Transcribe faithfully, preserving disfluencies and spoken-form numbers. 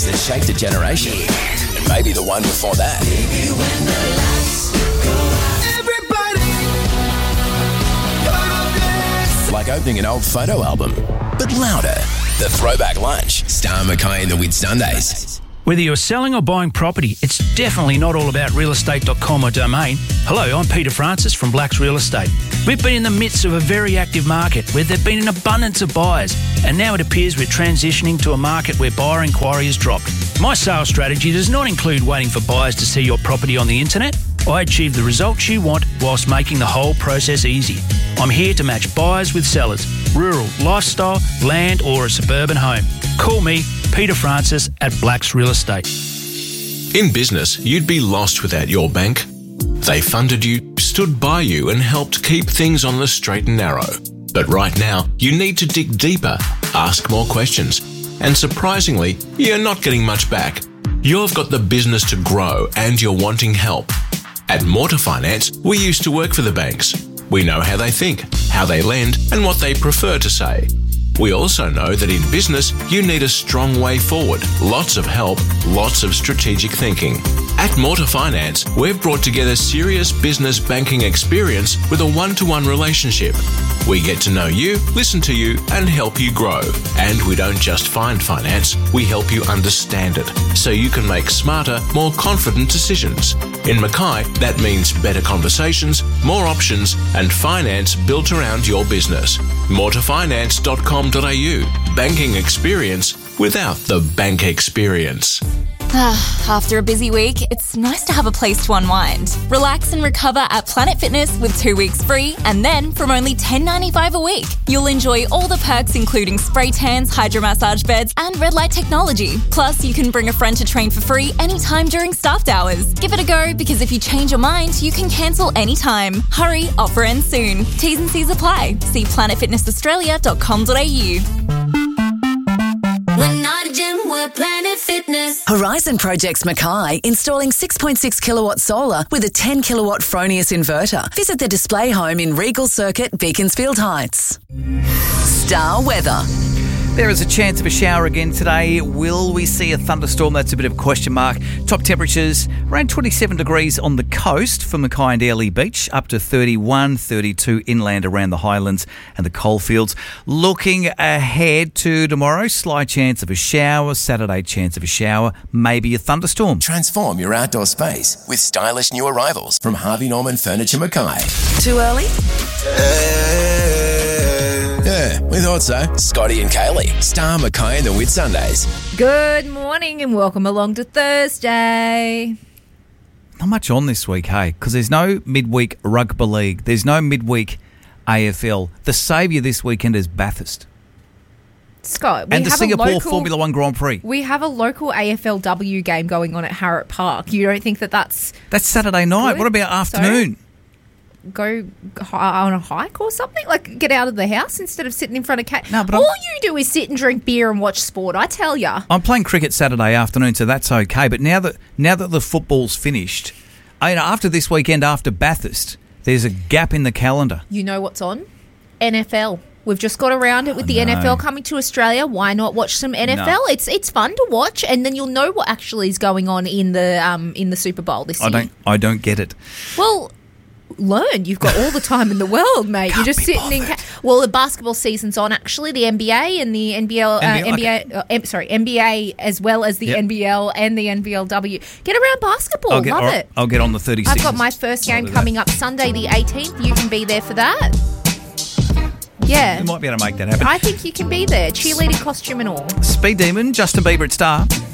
that shaped a generation. And maybe the one before that. Like opening an old photo album, but louder. The Throwback Lunch. Star Mackay and the Whitsundays. Whether you're selling or buying property, it's definitely not all about real estate dot com or Domain. Hello, I'm Peter Francis from Blacks Real Estate. We've been in the midst of a very active market where there have been an abundance of buyers, and now it appears we're transitioning to a market where buyer inquiry has dropped. My sales strategy does not include waiting for buyers to see your property on the internet. I achieve the results you want whilst making the whole process easy. I'm here to match buyers with sellers, rural, lifestyle, land or a suburban home. Call me, Peter Francis at Blacks Real Estate. In business, you'd be lost without your bank. They funded you, stood by you and helped keep things on the straight and narrow. But right now, you need to dig deeper, ask more questions. And surprisingly, you're not getting much back. You've got the business to grow and you're wanting help. At Mortar Finance, we used to work for the banks. We know how they think, how they lend, and what they prefer to say. We also know that in business, you need a strong way forward, lots of help, lots of strategic thinking. At Mortar Finance, we've brought together serious business banking experience with a one-to-one relationship. We get to know you, listen to you, and help you grow. And we don't just find finance, we help you understand it, so you can make smarter, more confident decisions. In Mackay, that means better conversations, more options, and finance built around your business. mortar finance dot com dot a u. Banking experience without the bank experience. After a busy week, it's nice to have a place to unwind. Relax and recover at Planet Fitness with two weeks free, and then from only ten dollars ninety-five a week, you'll enjoy all the perks including spray tans, hydromassage beds and red light technology. Plus, you can bring a friend to train for free anytime during staffed hours. Give it a go, because if you change your mind, you can cancel anytime. Hurry, offer ends soon. T's and C's apply. See planet fitness australia dot com dot a u. We're not a gym, we're Planet Fitness. Horizon Projects Mackay, installing six point six kilowatt solar with a ten kilowatt Fronius inverter. Visit the display home in Regal Circuit, Beaconsfield Heights. Star weather. There is a chance of a shower again today. Will we see a thunderstorm? That's a bit of a question mark. Top temperatures around twenty-seven degrees on the coast for Mackay and Airlie Beach, up to thirty-one, thirty-two inland around the highlands and the coalfields. Looking ahead to tomorrow, slight chance of a shower, Saturday chance of a shower, maybe a thunderstorm. Transform your outdoor space with stylish new arrivals from Harvey Norman Furniture Mackay. Too early? Yeah, we thought so. Scotty and Kaylee, Star Mackay and the Whitsundays. Good morning and welcome along to Thursday. Not much on this week, hey, because there's no midweek rugby league. There's no midweek A F L. The saviour this weekend is Bathurst. Scott, we and the have Singapore a local, Formula One Grand Prix. We have a local A F L W game going on at Harrop Park. You don't think that that's... That's Saturday night. Good? What about afternoon? So, go on a hike or something? Like, get out of the house instead of sitting in front of cat. No, but all I'm, you do is sit and drink beer and watch sport, I tell ya. I'm playing cricket Saturday afternoon, so that's okay. But now that now that the football's finished, I, after this weekend, after Bathurst, there's a gap in the calendar. You know what's on? N F L. We've just got around it with the no. N F L coming to Australia. Why not watch some N F L? No. It's it's fun to watch, and then you'll know what actually is going on in the um in the Super Bowl this I year. don't I don't get it. Well, learn. You've got all the time in the world, mate. Can't You're just be sitting in. bothered. Ca- well, the basketball season's on. Actually, the N B A and the N B L, uh, N B A, N B A, uh, M- sorry, N B A as well as the Yep. N B L and the N B L W. Get around basketball. I'll get, Love all right, it. I'll get on the thirty-six. I've got my first game I'll do coming that. up Sunday, the eighteenth. You can be there for that. Yeah. We might be able to make that happen. I think you can be there. Cheerleading costume and all. Speed Demon, Justin Bieber at Star.